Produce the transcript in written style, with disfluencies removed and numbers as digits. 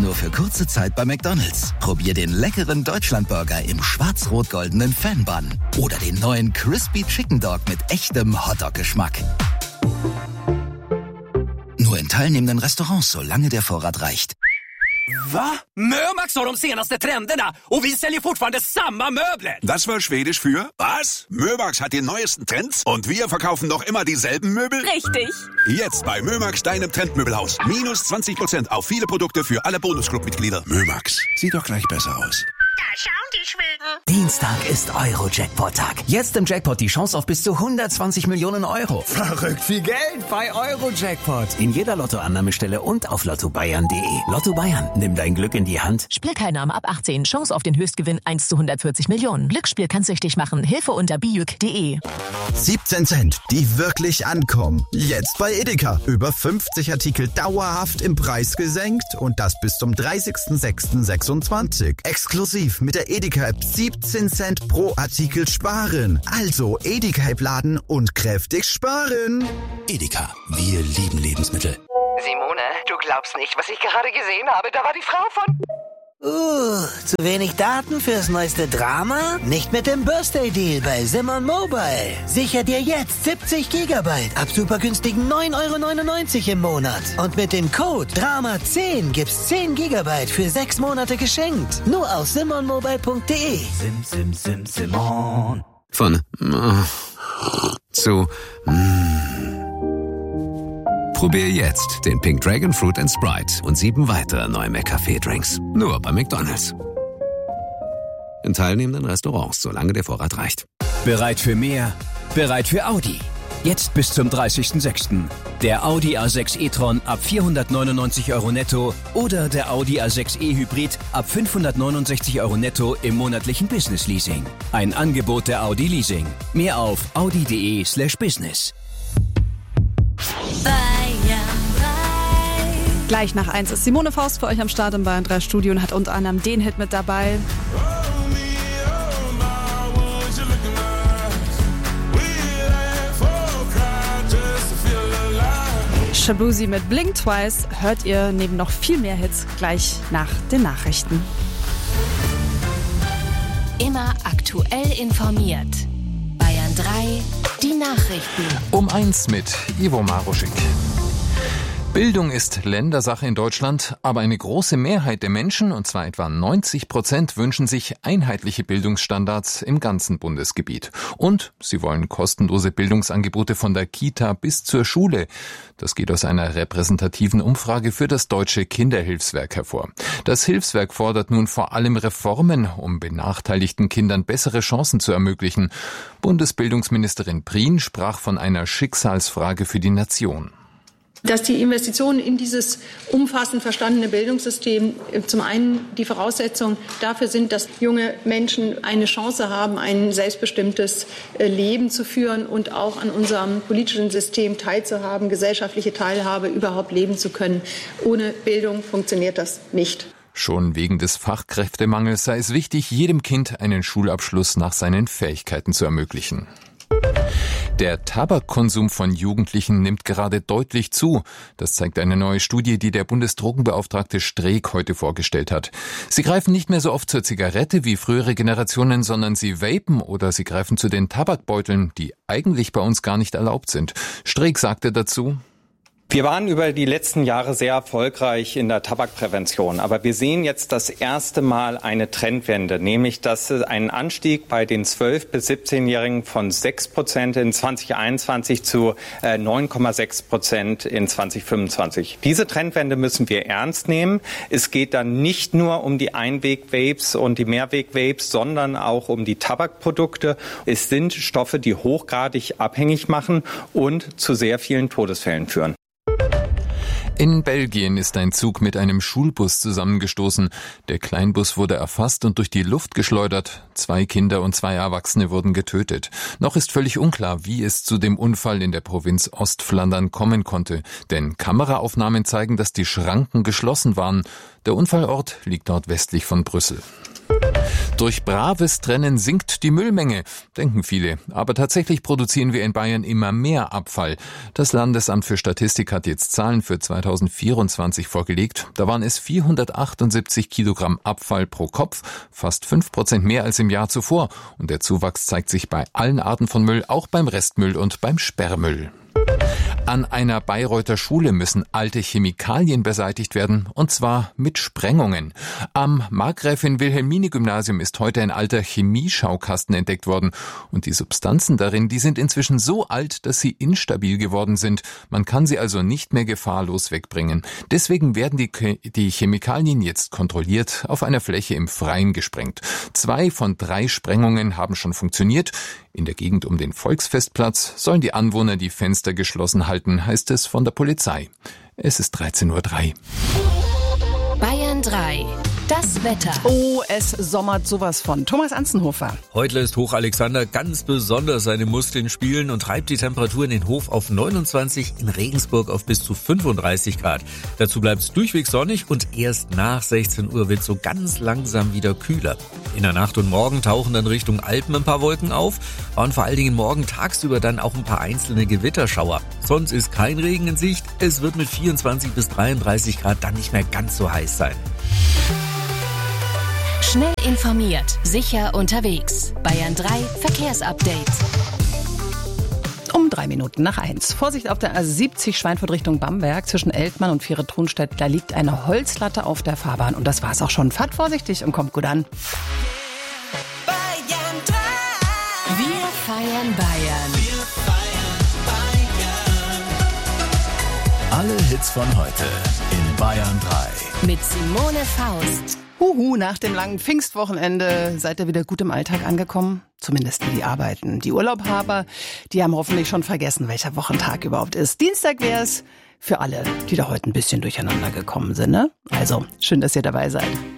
nur für kurze Zeit bei McDonald's. Probier den leckeren Deutschlandburger im schwarz-rot-goldenen Fan-Bun. Oder den neuen Crispy Chicken Dog mit echtem Hotdog-Geschmack. Nur in teilnehmenden Restaurants, solange der Vorrat reicht. Va? Mömax har de senaste trenderna och vi säljer fortfarande samma möbler. Das war Schwedisch für was? Mömax hat die neuesten Trends und wir verkaufen noch immer dieselben Möbel? Richtig. Jetzt bei Mömax, deinem Trendmöbelhaus. Minus 20% auf viele Produkte für alle Bonusclub-Mitglieder. Mömax, sieht doch gleich besser aus. Da schauen die Schweden. Dienstag ist Euro-Jackpot-Tag. Jetzt im Jackpot die Chance auf bis zu 120 Millionen Euro. Verrückt viel Geld bei Euro-Jackpot. In jeder Lottoannahmestelle und auf lottobayern.de. Lotto Bayern, nimm dein Glück in die Hand. Spielteilnahme ab 18. Chance auf den Höchstgewinn 1 zu 140 Millionen. Glücksspiel kann süchtig machen. Hilfe unter biüc.de. 17 Cent, die wirklich ankommen. Jetzt bei Edeka. Über 50 Artikel dauerhaft im Preis gesenkt und das bis zum 30.06.26. Exklusiv mit der Edeka-App 17 Cent pro Artikel sparen. Also Edeka-App laden und kräftig sparen. Edeka, wir lieben Lebensmittel. Simone, du glaubst nicht, was ich gerade gesehen habe. Da war die Frau von... zu wenig Daten fürs neueste Drama? Nicht mit dem Birthday-Deal bei Simon Mobile. Sicher dir jetzt 70 Gigabyte ab super günstigen 9,99 € im Monat. Und mit dem Code DRAMA10 gibt's 10 Gigabyte für 6 Monate geschenkt. Nur auf simonmobile.de. Simon. Von zu Probier jetzt den Pink Dragon Fruit & Sprite und 7 weitere neue McCafé-Drinks. Nur bei McDonald's. In teilnehmenden Restaurants, solange der Vorrat reicht. Bereit für mehr? Bereit für Audi. Jetzt bis zum 30.06. Der Audi A6 e-tron ab 499 € netto oder der Audi A6 e-Hybrid ab 569 € netto im monatlichen Business-Leasing. Ein Angebot der Audi Leasing. Mehr auf audi.de/business. Gleich nach 1 ist Simone Faust für euch am Start im Bayern 3 Studio und hat unter anderem den Hit mit dabei. Shabuzi mit Blink Twice hört ihr neben noch viel mehr Hits gleich nach den Nachrichten. Immer aktuell informiert. Bayern 3, die Nachrichten. Um 1 mit Ivo Maruschik. Bildung ist Ländersache in Deutschland, aber eine große Mehrheit der Menschen, und zwar etwa 90%, wünschen sich einheitliche Bildungsstandards im ganzen Bundesgebiet. Und sie wollen kostenlose Bildungsangebote von der Kita bis zur Schule. Das geht aus einer repräsentativen Umfrage für das Deutsche Kinderhilfswerk hervor. Das Hilfswerk fordert nun vor allem Reformen, um benachteiligten Kindern bessere Chancen zu ermöglichen. Bundesbildungsministerin Prien sprach von einer Schicksalsfrage für die Nation. Dass die Investitionen in dieses umfassend verstandene Bildungssystem zum einen die Voraussetzung dafür sind, dass junge Menschen eine Chance haben, ein selbstbestimmtes Leben zu führen und auch an unserem politischen System teilzuhaben, gesellschaftliche Teilhabe überhaupt leben zu können. Ohne Bildung funktioniert das nicht. Schon wegen des Fachkräftemangels sei es wichtig, jedem Kind einen Schulabschluss nach seinen Fähigkeiten zu ermöglichen. Der Tabakkonsum von Jugendlichen nimmt gerade deutlich zu. Das zeigt eine neue Studie, die der Bundesdrogenbeauftragte Streeck heute vorgestellt hat. Sie greifen nicht mehr so oft zur Zigarette wie frühere Generationen, sondern sie vapen oder sie greifen zu den Tabakbeuteln, die eigentlich bei uns gar nicht erlaubt sind. Streeck sagte dazu: Wir waren über die letzten Jahre sehr erfolgreich in der Tabakprävention, aber wir sehen jetzt das erste Mal eine Trendwende, nämlich dass ein Anstieg bei den 12- bis 17-Jährigen von 6% in 2021 zu 9,6% in 2025. Diese Trendwende müssen wir ernst nehmen. Es geht dann nicht nur um die Einweg-Vapes und die Mehrweg-Vapes, sondern auch um die Tabakprodukte. Es sind Stoffe, die hochgradig abhängig machen und zu sehr vielen Todesfällen führen. In Belgien ist ein Zug mit einem Schulbus zusammengestoßen. Der Kleinbus wurde erfasst und durch die Luft geschleudert. 2 Kinder und 2 Erwachsene wurden getötet. Noch ist völlig unklar, wie es zu dem Unfall in der Provinz Ostflandern kommen konnte. Denn Kameraaufnahmen zeigen, dass die Schranken geschlossen waren. Der Unfallort liegt dort westlich von Brüssel. Durch braves Trennen sinkt die Müllmenge, denken viele. Aber tatsächlich produzieren wir in Bayern immer mehr Abfall. Das Landesamt für Statistik hat jetzt Zahlen für 2024 vorgelegt. Da waren es 478 Kilogramm Abfall pro Kopf, fast 5% mehr als im Jahr zuvor. Und der Zuwachs zeigt sich bei allen Arten von Müll, auch beim Restmüll und beim Sperrmüll. An einer Bayreuther Schule müssen alte Chemikalien beseitigt werden, und zwar mit Sprengungen. Am Markgräfin-Wilhelmine-Gymnasium ist heute ein alter Chemieschaukasten entdeckt worden. Und die Substanzen darin, die sind inzwischen so alt, dass sie instabil geworden sind. Man kann sie also nicht mehr gefahrlos wegbringen. Deswegen werden die Chemikalien jetzt kontrolliert auf einer Fläche im Freien gesprengt. 2 von 3 Sprengungen haben schon funktioniert. In der Gegend um den Volksfestplatz sollen die Anwohner die Fenster geschlossen halten, heißt es von der Polizei. Es ist 13:03 Uhr. Bayern 3. Das Wetter. Oh, es sommert sowas von. Thomas Anzenhofer. Heute lässt Hoch Alexander ganz besonders seine Muskeln spielen und treibt die Temperatur in den Hof auf 29, in Regensburg auf bis zu 35 Grad. Dazu bleibt es durchweg sonnig und erst nach 16 Uhr wird so ganz langsam wieder kühler. In der Nacht und morgen tauchen dann Richtung Alpen ein paar Wolken auf und vor allen Dingen morgen tagsüber dann auch ein paar einzelne Gewitterschauer. Sonst ist kein Regen in Sicht. Es wird mit 24 bis 33 Grad dann nicht mehr ganz so heiß sein. Schnell informiert, sicher unterwegs. Bayern 3 Verkehrsupdate. Um 1:03. Vorsicht auf der A70 Schweinfurt Richtung Bamberg zwischen Eltmann und Viere-Thunstedt. Da liegt eine Holzlatte auf der Fahrbahn. Und das war's auch schon. Fahrt vorsichtig und kommt gut an. Bayern 3. Wir feiern Bayern. Alle Hits von heute in Bayern 3. Mit Simone Faust. Nach dem langen Pfingstwochenende seid ihr wieder gut im Alltag angekommen? Zumindest die arbeiten. Die Urlaubhaber, die haben hoffentlich schon vergessen, welcher Wochentag überhaupt ist. Dienstag wär's für alle, die da heute ein bisschen durcheinander gekommen sind, ne? Also, schön, dass ihr dabei seid.